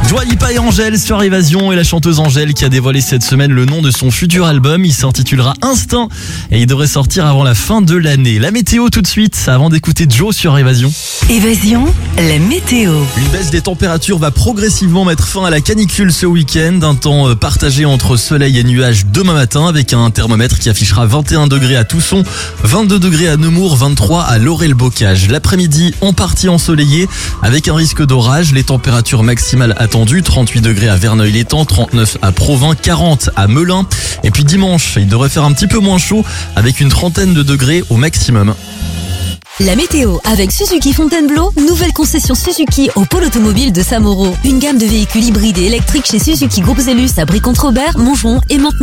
Dua Lipa et Angèle sur Évasion, et la chanteuse Angèle qui a dévoilé cette semaine le nom de son futur album. Il s'intitulera Instinct et il devrait sortir avant la fin de l'année. La météo tout de suite, avant d'écouter Joe sur Évasion. Évasion, la météo. Une baisse des températures va progressivement mettre fin à la canicule ce week-end. Un temps partagé entre soleil et nuages demain matin avec un thermomètre qui affichera 21 degrés à Tousson, 22 degrés à Nemours, 23 à Laurel-Bocage. L'après-midi en partie ensoleillé avec un risque d'orage. Les températures maximales attendues, 38 degrés à Verneuil-l'Étang, 39 à Provins, 40 à Melun. Et puis dimanche, il devrait faire un petit peu moins chaud avec une trentaine de degrés au maximum. La météo avec Suzuki Fontainebleau, nouvelle concession Suzuki au pôle automobile de Samoro. Une gamme de véhicules hybrides et électriques chez Suzuki Groupe Zellus à Brie-Contre-Aubert, Montgeron et Mantes.